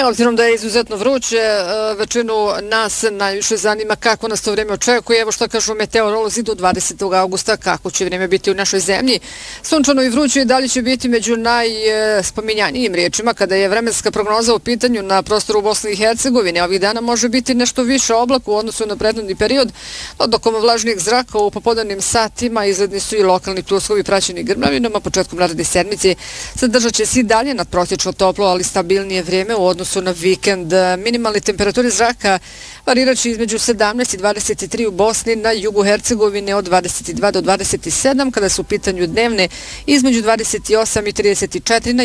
Obzirom da je izuzetno vruće, većinu nas najviše zanima kako nas to vrijeme očekuje. Evo što kažu meteorolozi do 20. augusta, kako će vrijeme biti u našoj zemlji. Sunčano i vruće i dalje će biti među najspominjanijim riječima kada je vremenska prognoza u pitanju na prostoru Bosne i Hercegovine. Ovih dana može biti nešto više oblaka u odnosu na prethodni period, dokom vlažnijeg zraka u popodnevnim satima izgledni su i lokalni pljuskovi praćeni grmljavinom, a početkom naredne sedmice zadržat će se i dalje nadprosječno toplo, ali stabilnije vrijeme u odnosu na vikend. Minimalne temperature zraka variraće između 17 i 23 u Bosni, na jugu Hercegovine od 22 do 27, kada su u pitanju dnevne između 28 i 34, na